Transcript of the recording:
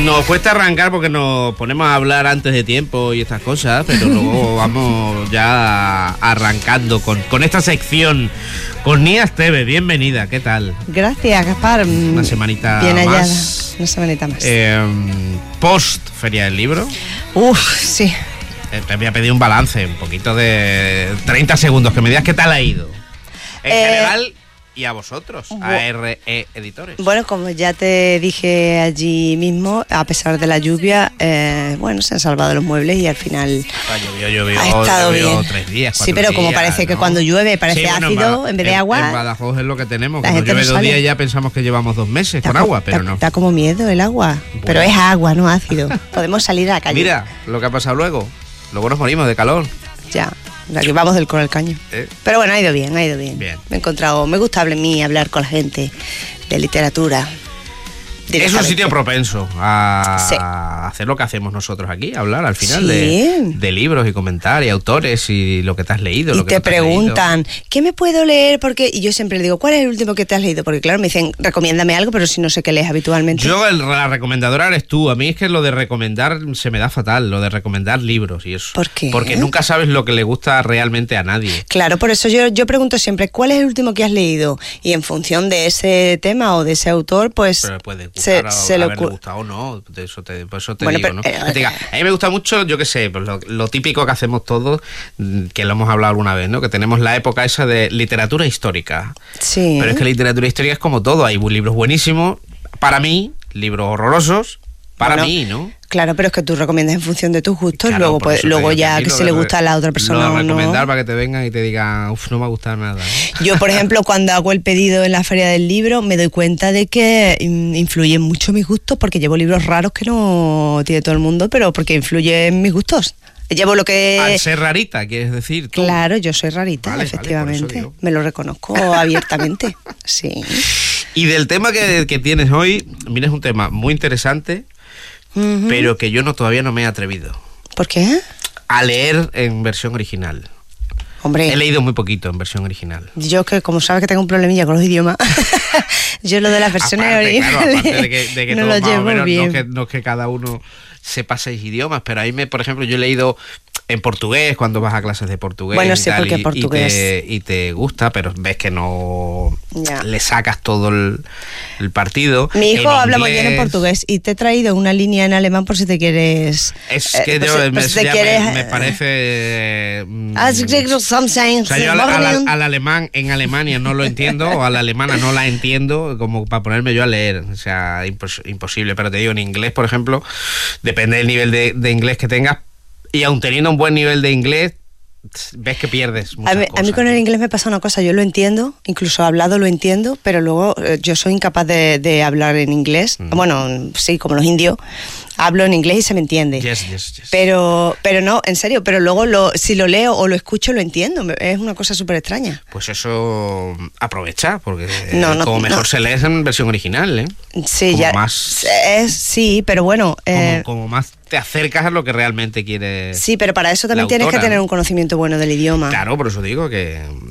Nos cuesta arrancar porque nos ponemos a hablar antes de tiempo y estas cosas, pero luego vamos ya arrancando con esta sección. Con Nia Esteve, bienvenida, ¿qué tal? Gracias, Gaspar. Una semanita bien más. hallada, una semanita más. Post Feria del Libro. Sí. Te voy a pedir un balance, un poquito de 30 segundos, que me digas qué tal ha ido. En general y a vosotros, a RE Editores. Bueno, como ya te dije allí mismo, a pesar de la lluvia, se han salvado los muebles y al final Llovió ha estado bien. 3 días, 4 sí, pero como días, parece ¿no? que cuando llueve parece ácido en vez de agua. En Badajoz es lo que tenemos. La Cuando gente llueve no 2 días sale. ya pensamos que llevamos 2 meses con agua, pero no. Da como miedo el agua, pero es agua, no ácido. Podemos salir a la calle. Mira lo que ha pasado luego. Luego nos morimos de calor. Ya. Aquí vamos del coro al caño. Pero bueno, ha ido bien. Bien. Me gusta a mí hablar con la gente de literatura. Es un sitio propenso a Sí. hacer lo que hacemos nosotros aquí, hablar al final Sí. de libros y comentar y autores y lo que te has leído. Y lo que te no te has preguntan, ¿qué me puedo leer? Y yo siempre le digo, ¿cuál es el último que te has leído? Porque claro, me dicen, recomiéndame algo, pero si no sé qué lees habitualmente. La recomendadora eres tú. A mí es que lo de recomendar se me da fatal, lo de recomendar libros y eso. ¿Por qué? Porque nunca sabes lo que le gusta realmente a nadie. Claro, por eso yo pregunto siempre, ¿cuál es el último que has leído? Y en función de ese tema o de ese autor, pues Pero puede gustar se le haberle gustado o no. Por eso te Bueno, digo, pero, ¿no? Que te diga, a mí me gusta mucho, yo qué sé, pues lo típico que hacemos todos, que lo hemos hablado alguna vez, ¿no? Que tenemos la época esa de literatura histórica. Sí. Pero es que la literatura histórica es como todo. Hay libros buenísimos, para mí, libros horrorosos, para mí, ¿no? Claro, pero es que tú recomiendas en función de tus gustos, Claro, por eso te luego digo ya a mí que lo si de le gusta a la otra persona lo o de no. recomendar para que te vengan y te digan, no me ha gustado nada. Yo, por ejemplo, cuando hago el pedido en la Feria del Libro, me doy cuenta de que influyen mucho mis gustos, porque llevo libros raros que no tiene todo el mundo, pero porque influye en mis gustos. Llevo lo que... Al ser rarita, quieres decir tú. Claro, yo soy rarita, Vale, efectivamente. por eso digo. Me lo reconozco abiertamente, sí. Y del tema que tienes hoy, mira, es un tema muy interesante, pero que yo todavía no me he atrevido ¿Por qué? a leer en versión original. Hombre, He leído muy poquito en versión original. yo que como sabes que tengo un problemilla con los idiomas, yo lo de las versiones originales Aparte de que no todo lo más o llevo menos, bien. no es que cada uno sepa 6 idiomas, pero ahí por ejemplo, yo he leído en portugués cuando vas a clases de portugués. Bueno, y sí, tal, porque y portugués. y te gusta, pero ves que no Ya. le sacas todo el partido. Mi hijo En habla muy bien en inglés, portugués y te he traído una línea en alemán por si te quieres... Es que me parece... o sea, yo al alemán en Alemania no lo entiendo, o a la alemana no la entiendo, como para ponerme yo a leer. O sea, imposible. Pero te digo, en inglés, por ejemplo, depende del nivel de inglés que tengas, y aun teniendo un buen nivel de inglés, ves que pierdes muchas cosas. A mí con el inglés me pasa una cosa, yo lo entiendo, incluso hablado lo entiendo, pero luego yo soy incapaz de hablar en inglés. Bueno, sí, como los indios, hablo en inglés y se me entiende. Yes. Pero no, en serio, pero luego si lo leo o lo escucho lo entiendo, es una cosa súper extraña. Pues eso aprovecha, porque No, mejor se lee en versión original, ¿eh? Sí, Como ya. más- Sí, pero bueno. Como más te acercas a lo que realmente quieres. Sí, pero para eso también la tienes que autora, tener ¿no? un conocimiento bueno del idioma. Claro, por eso digo que